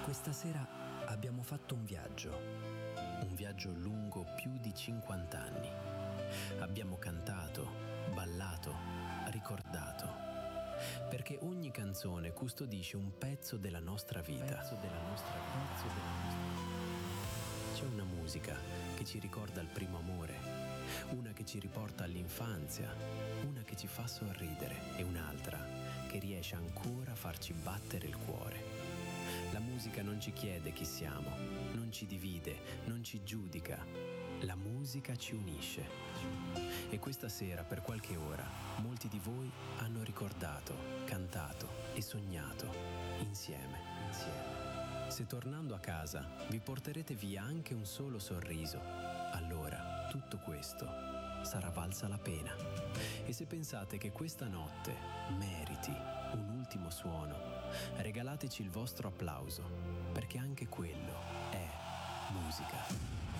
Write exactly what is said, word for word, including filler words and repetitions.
Questa sera abbiamo fatto un viaggio, un viaggio lungo più di cinquanta anni. Abbiamo cantato, ballato, ricordato, perché ogni canzone custodisce un pezzo della nostra vita. Pezzo della nostra vita. Pezzo della nostra vita. C'è una musica che ci ricorda il primo amore, una che ci riporta all'infanzia, una che ci fa sorridere e un'altra che riesce ancora a farci battere il cuore. La musica non ci chiede chi siamo, non ci divide, non ci giudica. La musica ci unisce. E questa sera, per qualche ora, molti di voi hanno ricordato, cantato e sognato insieme, insieme. Se tornando a casa vi porterete via anche un solo sorriso, allora tutto questo sarà valsa la pena. E se pensate che questa notte meriti un ultimo suono, regalateci il vostro applauso, perché anche quello è musica.